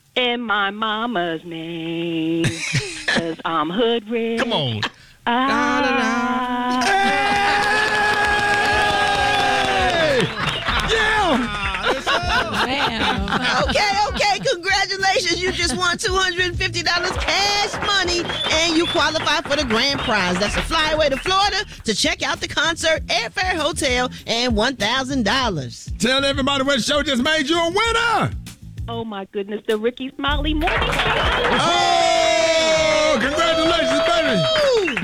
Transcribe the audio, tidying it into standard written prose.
in my mama's name, 'cause I'm hood rich. Come on. Okay. Congratulations. You just won $250 cash money, and you qualify for the grand prize. That's a flyaway to Florida to check out the concert, airfare, hotel, and $1,000. Tell everybody what show just made you a winner. Oh, my goodness. The Ricky Smiley Morning Show. Oh, congratulations, baby.